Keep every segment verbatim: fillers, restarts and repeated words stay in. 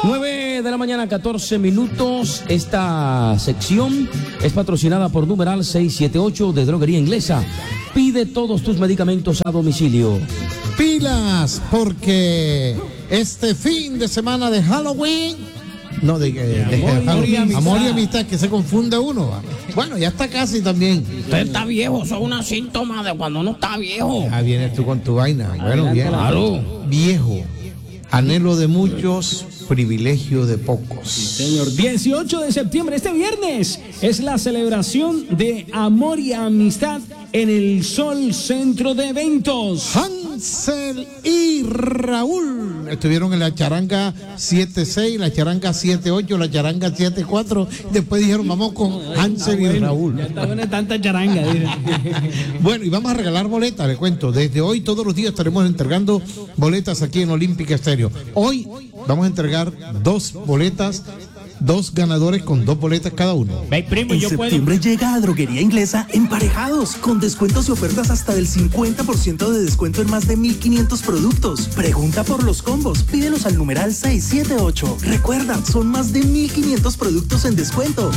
nueve de la mañana, catorce minutos. Esta sección es patrocinada por numeral seiscientos setenta y ocho de Droguería Inglesa. Pide todos tus medicamentos a domicilio. Pilas, porque este fin de semana de Halloween, no de, de, de amor, Halloween, y amistad. amor y amistad, que se confunde uno. Bueno, ya está casi también. Usted está viejo, son unos síntomas de cuando uno está viejo. Ya vienes tú con tu vaina. Bueno, bien. Claro. Viejo, anhelo de muchos, privilegio de pocos. Señor, dieciocho de septiembre, este viernes, es la celebración de amor y amistad en el Sol Centro de Eventos. Hansel y Raúl estuvieron en la charanga siete seis, la charanga siete ocho, la charanga siete cuatro. Después dijeron, vamos con Hansel y Raúl. Ya está buena tanta charanga. Bueno, y vamos a regalar boletas, les cuento. Desde hoy, todos los días, estaremos entregando boletas aquí en Olímpica Estéreo. Hoy vamos a entregar dos boletas, dos ganadores con dos boletas cada uno. Ve, primo, En yo septiembre llega a Droguería Inglesa Emparejados, con descuentos y ofertas hasta del cincuenta por ciento de descuento en más de mil quinientos productos. Pregunta por los combos, pídelos al numeral seiscientos setenta y ocho. Recuerda, son más de mil quinientos productos en descuento.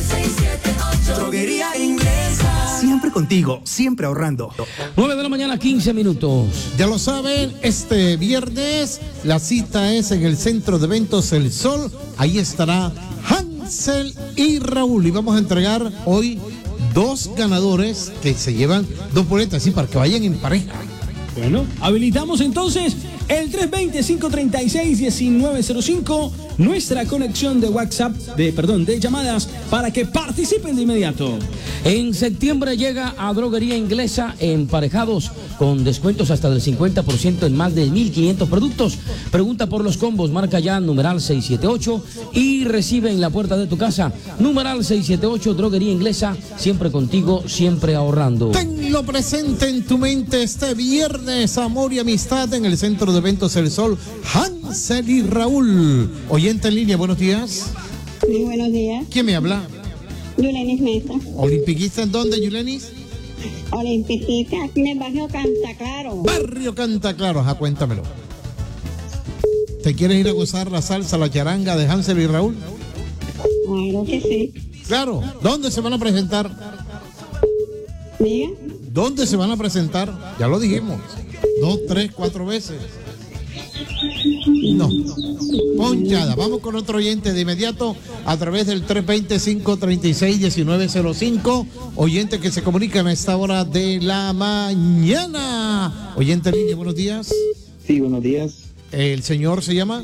Droguería Inglesa. Siempre contigo, siempre ahorrando. nueve de la mañana, quince minutos. Ya lo saben, este viernes la cita es en el Centro de Eventos El Sol. Ahí estará Hansel y Raúl. Y vamos a entregar hoy dos ganadores que se llevan dos boletas, así para que vayan en pareja. Bueno, habilitamos entonces el tres dos cero, cinco tres seis, uno nueve cero cinco, nuestra conexión de WhatsApp, de perdón, de llamadas, para que participen de inmediato. En septiembre llega a Droguería Inglesa Emparejados con descuentos hasta del cincuenta por ciento en más de mil quinientos productos. Pregunta por los combos, marca ya numeral seiscientos setenta y ocho y recibe en la puerta de tu casa. Numeral seiscientos setenta y ocho, Droguería Inglesa, siempre contigo, siempre ahorrando. Tenlo presente en tu mente este viernes, amor y amistad en el Centro de Eventos El Sol, Hansel y Raúl. Oyente en línea, buenos días. Muy buenos días. ¿Quién me habla? Yulenis Mesa. ¿Olimpiquista en dónde, Yulenis? Olimpicista, aquí en el barrio Canta Claro. Barrio Canta Claro, ajá, cuéntamelo. ¿Te quieres ir a gozar la salsa, la charanga de Hansel y Raúl? Claro que sí. Claro. ¿Dónde se van a presentar? Diga. ¿Dónde se van a presentar? Ya lo dijimos. Dos, tres, cuatro veces. No. Ponchada. Vamos con otro oyente de inmediato a través del tres dos cero, cinco tres seis, uno nueve cero cinco. Oyente que se comunica a esta hora de la mañana. Oyente en línea, buenos días. Sí, buenos días. ¿El señor se llama?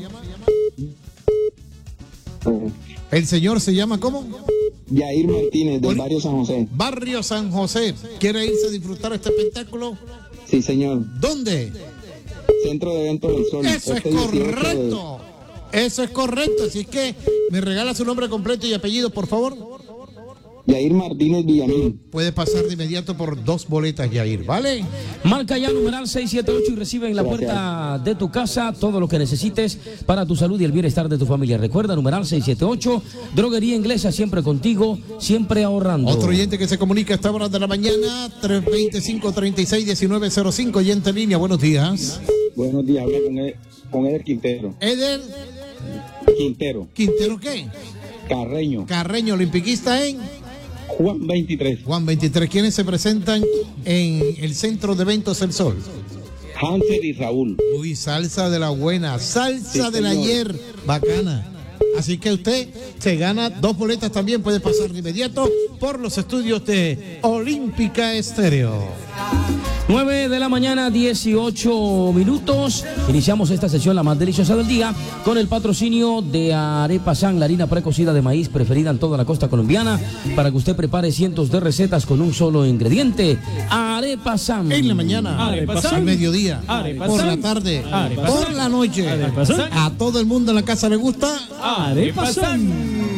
¿El señor se llama cómo? Yair Martínez, del barrio San José. Barrio San José. ¿Quiere irse a disfrutar este espectáculo? Sí, señor. ¿Dónde? Centro de Eventos del Sol. Eso este es dieciocho correcto. De... Eso es correcto. Así es que me regala su nombre completo y apellido, por favor. Yair Martínez Villamil. Puede pasar de inmediato por dos boletas, Yair, ¿vale? Marca ya numeral seiscientos setenta y ocho y recibe en la Gracias. puerta de tu casa todo lo que necesites para tu salud y el bienestar de tu familia. Recuerda, numeral seiscientos setenta y ocho, Droguería Inglesa, siempre contigo, siempre ahorrando. Otro oyente que se comunica a esta hora de la mañana, tres dos cero, cinco tres seis, uno nueve cero cinco, oyente en línea, buenos días. Buenos días, habla con Eder, con Eder Quintero. Eder Quintero. Quintero, ¿qué? Carreño. Carreño, olimpiquista en Juan veintitrés. Juan veintitrés. ¿Quiénes se presentan en el Centro de Eventos El Sol? Hansel y Raúl. Uy, salsa de la buena, salsa Sí, del señor. ayer, bacana. Así que usted se gana dos boletas también, puede pasar de inmediato por los estudios de Olímpica Estéreo. nueve de la mañana, dieciocho minutos. Iniciamos esta sesión, la más deliciosa del día, con el patrocinio de Arepa San, la harina precocida de maíz preferida en toda la costa colombiana, para que usted prepare cientos de recetas con un solo ingrediente. Arepa San. En la mañana, Arepa San. al mediodía, Arepa por San. la tarde, Arepa por San. la noche. Arepa San. A todo el mundo en la casa le gusta. Arepa San.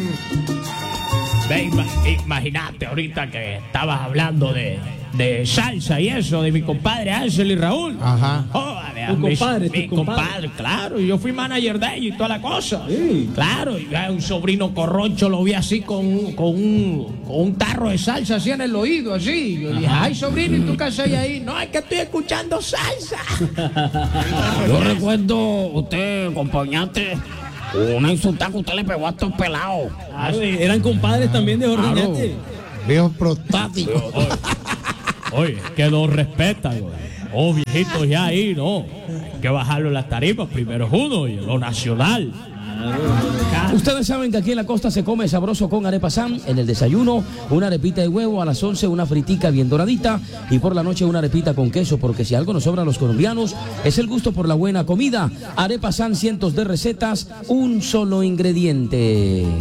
Ve, ima- imagínate ahorita que estabas hablando de, de salsa y eso, de mi compadre Hansel y Raúl. Ajá. Joder, Tu mi- compadre, mi tu compadre. compadre, claro, y yo fui manager de ellos y toda la cosa. Sí. Claro, y ya un sobrino corroncho lo vi así con, un- con, un, con un tarro de salsa así en el oído, así. Yo dije, ay, sobrino, ¿y tú qué haces ahí? No, es que estoy escuchando salsa. Yo recuerdo, usted, acompañante, Una insultada que usted le pegó a estos pelados. Claro, eran compadres también de Jorge Claro. Oñate. Viejo prostático. Oye, oye, que nos respetan, güey. Oh, viejitos ya ahí, no. Hay que bajarlo en las tarifas, primero uno y en lo nacional. Ustedes saben que aquí en la costa se come sabroso con arepa San. En el desayuno, una arepita de huevo, a las once una fritica bien doradita y por la noche una arepita con queso, porque si algo nos sobra a los colombianos es el gusto por la buena comida. Arepa San, cientos de recetas, un solo ingrediente.